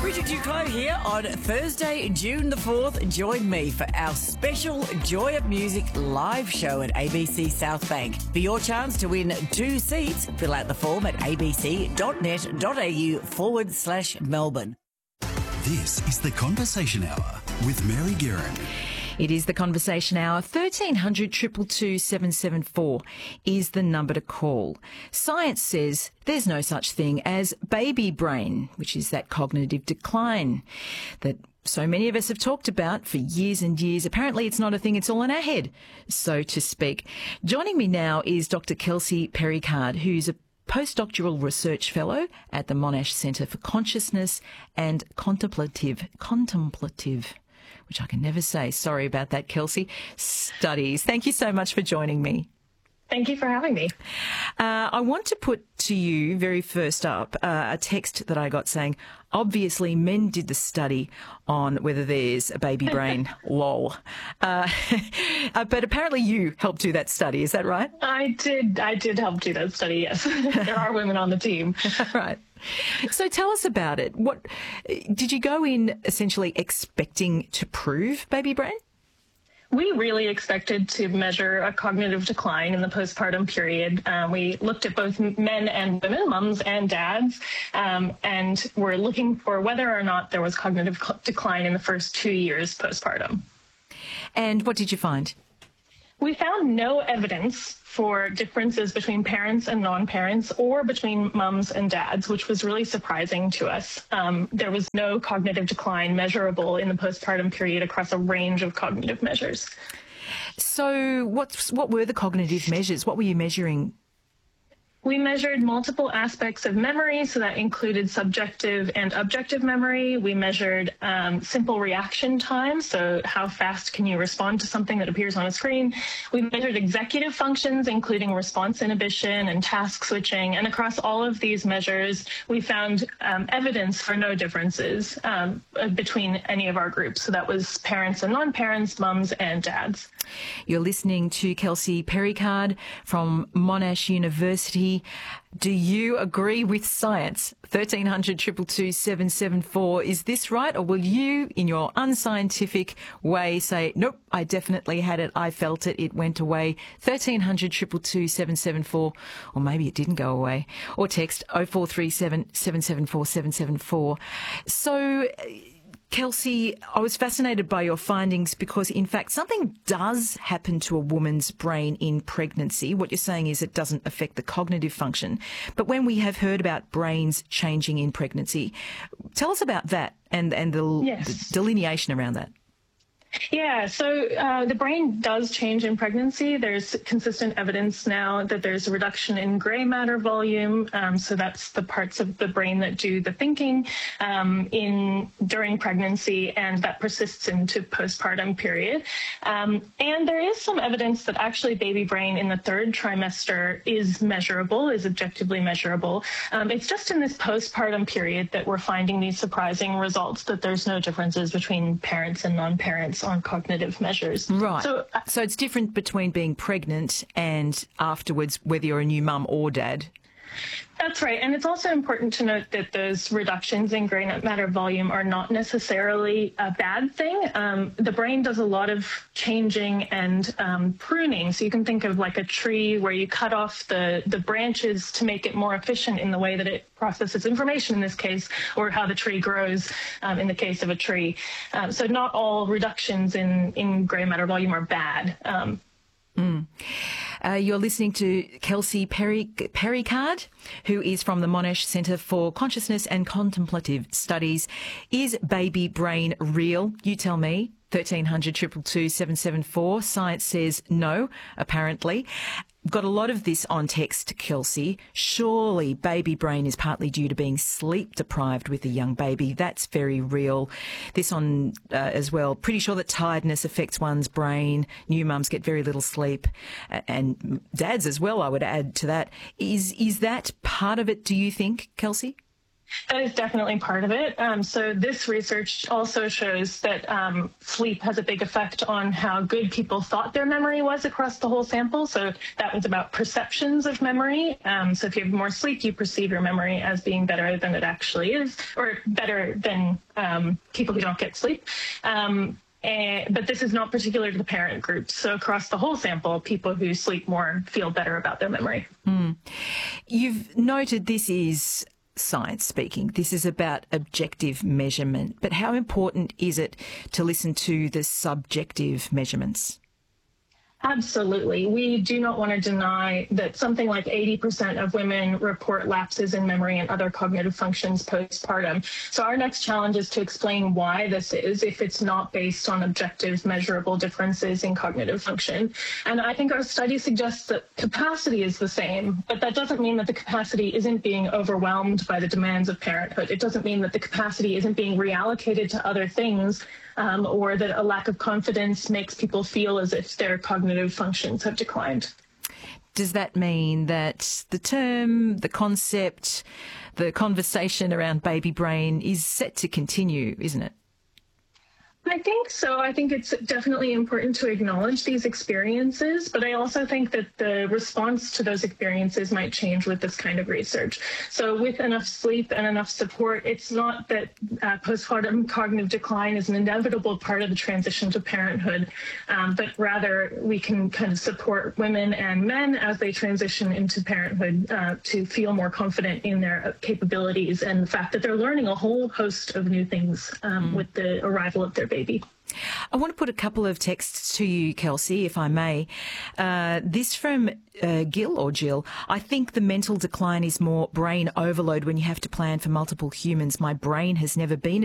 Bridget Duclos here on Thursday, June the 4th. Join me for our special Joy of Music live show at ABC South Bank. For your chance to win 2 seats, fill out the form at abc.net.au/Melbourne. This is the Conversation Hour with Mary Guerin. It is the Conversation Hour. 1300 222 774 is the number to call. Science says there's no such thing as baby brain, which is that cognitive decline that so many of us have talked about for years and years. Apparently it's not a thing, it's all in our head, so to speak. Joining me now is Dr. Kelsey Perricard, who's a postdoctoral research fellow at the Monash Centre for Consciousness and Contemplative, which I can never say. Sorry about that, Kelsey. Studies. Thank you so much for joining me. Thank you for having me. I want to put to you, very first up, a text that I got saying, obviously men did the study on whether there's a baby brain, lol. But apparently you helped do that study, is that right? I did help do that study, yes. There are women on the team. Right. So tell us about it. What did you go in essentially expecting to prove baby brain? We really expected to measure a cognitive decline in the postpartum period. We looked at both men and women, mums and dads, and we're looking for whether or not there was cognitive decline in the first 2 years postpartum. And what did you find? We found no evidence for differences between parents and non-parents or between mums and dads, which was really surprising to us. There was no cognitive decline measurable in the postpartum period across a range of cognitive measures. So what were the cognitive measures? What were you measuring? We measured multiple aspects of memory, so that included subjective and objective memory. We measured simple reaction time, so how fast can you respond to something that appears on a screen. We measured executive functions, including response inhibition and task switching. And across all of these measures, we found evidence for no differences between any of our groups. So that was parents and non-parents, mums and dads. You're listening to Kelsey Perricard from Monash University. Do you agree with science? 1300 222 774. Is this right? Or will you, in your unscientific way, say, nope, I definitely had it, I felt it, it went away? 1300 222 774. Or maybe it didn't go away. Or text 0437 774 774. So, Kelsey, I was fascinated by your findings because, in fact, something does happen to a woman's brain in pregnancy. What you're saying is it doesn't affect the cognitive function. But when we have heard about brains changing in pregnancy, tell us about that and the delineation around that. Yeah, so the brain does change in pregnancy. There's consistent evidence now that there's a reduction in gray matter volume. So that's the parts of the brain that do the thinking during pregnancy, and that persists into postpartum period. And there is some evidence that actually baby brain in the 3rd trimester is measurable, is objectively measurable. It's just in this postpartum period that we're finding these surprising results, that there's no differences between parents and non-parents on cognitive measures. Right. So it's different between being pregnant and afterwards, whether you're a new mum or dad. That's right. And it's also important to note that those reductions in gray matter volume are not necessarily a bad thing. The brain does a lot of changing and pruning. So you can think of like a tree where you cut off the branches to make it more efficient in the way that it processes information in this case, or how the tree grows in the case of a tree. So not all reductions in gray matter volume are bad. You're listening to Kelsey Perricard, who is from the Monash Centre for Consciousness and Contemplative Studies. Is baby brain real? You tell me. 1300 222 774. Science says no, apparently. Got a lot of this on text, Kelsey. Surely baby brain is partly due to being sleep deprived with a young baby. That's very real. This on as well. Pretty sure that tiredness affects one's brain. New mums get very little sleep, and dads as well, I would add to that. Is that part of it, do you think, Kelsey? That is definitely part of it. So this research also shows that sleep has a big effect on how good people thought their memory was across the whole sample. So that was about perceptions of memory. So if you have more sleep, you perceive your memory as being better than it actually is, or better than people who don't get sleep. But this is not particular to the parent group. So across the whole sample, people who sleep more feel better about their memory. You've noted this is science speaking. This is about objective measurement. But how important is it to listen to the subjective measurements? Absolutely. We do not want to deny that something like 80% of women report lapses in memory and other cognitive functions postpartum. So our next challenge is to explain why this is, if it's not based on objective, measurable differences in cognitive function. And I think our study suggests that capacity is the same, but that doesn't mean that the capacity isn't being overwhelmed by the demands of parenthood. It doesn't mean that the capacity isn't being reallocated to other things, or that a lack of confidence makes people feel as if their cognitive functions have declined. Does that mean that the term, the concept, the conversation around baby brain is set to continue, isn't it? I think so. I think it's definitely important to acknowledge these experiences, but I also think that the response to those experiences might change with this kind of research. So with enough sleep and enough support, it's not that postpartum cognitive decline is an inevitable part of the transition to parenthood, but rather we can kind of support women and men as they transition into parenthood to feel more confident in their capabilities and the fact that they're learning a whole host of new things with the arrival of their baby. I want to put a couple of texts to you, Kelsey, if I may. This from Gil or Jill. I think the mental decline is more brain overload when you have to plan for multiple humans. My brain has never been